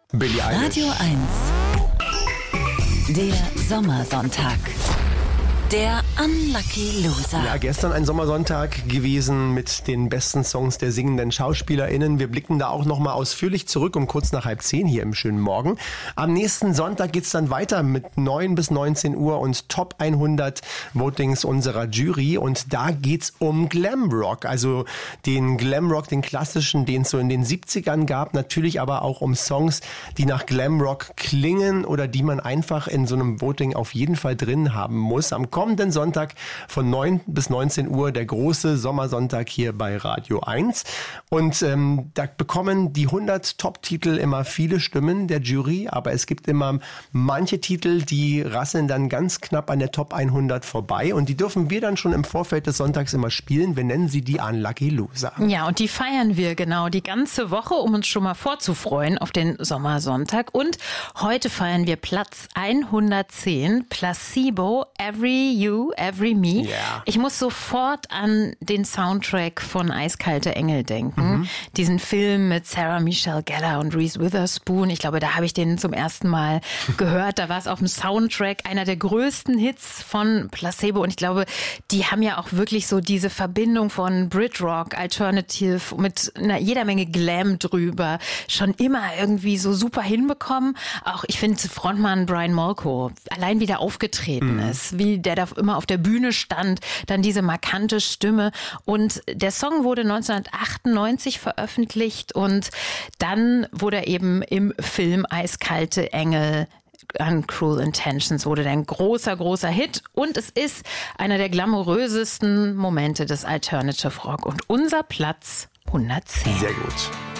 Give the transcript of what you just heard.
Billie Eilish. Radio 1. Der Sommersonntag. Der Unlucky Loser. Ja, gestern ein Sommersonntag gewesen mit den besten Songs der singenden SchauspielerInnen. Wir blicken da auch nochmal ausführlich zurück um kurz nach 9:30 hier im schönen Morgen. Am nächsten Sonntag geht's dann weiter mit 9 bis 19 Uhr und Top 100 Votings unserer Jury. Und da geht's um Glamrock, also den Glamrock, den klassischen, den es so in den 70ern gab. Natürlich aber auch um Songs, die nach Glamrock klingen oder die man einfach in so einem Voting auf jeden Fall drin haben muss. Am kommenden Sonntag von 9 bis 19 Uhr, der große Sommersonntag hier bei Radio 1. Und da bekommen die 100 Top-Titel immer viele Stimmen der Jury, aber es gibt immer manche Titel, die rasseln dann ganz knapp an der Top 100 vorbei und die dürfen wir dann schon im Vorfeld des Sonntags immer spielen. Wir nennen sie die Unlucky Loser. Ja, und die feiern wir genau die ganze Woche, um uns schon mal vorzufreuen auf den Sommersonntag. Und heute feiern wir Platz 110, Placebo, Every You, Every Me. Yeah. Ich muss sofort an den Soundtrack von Eiskalte Engel denken. Diesen Film mit Sarah Michelle Gellar und Reese Witherspoon. Ich glaube, da habe ich den zum ersten Mal gehört. Da war es auf dem Soundtrack einer der größten Hits von Placebo. Und ich glaube, die haben ja auch wirklich so diese Verbindung von Britrock, Alternative mit jeder Menge Glam drüber schon immer irgendwie so super hinbekommen. Auch ich finde Frontmann Brian Molko, allein wie der aufgetreten ist, wie der da immer auf der Bühne stand, dann diese markante Stimme. Und der Song wurde 1998 veröffentlicht und dann wurde er eben im Film Eiskalte Engel Cruel Intentions wurde ein großer Hit und es ist einer der glamourösesten Momente des Alternative Rock und unser Platz 110. Sehr gut.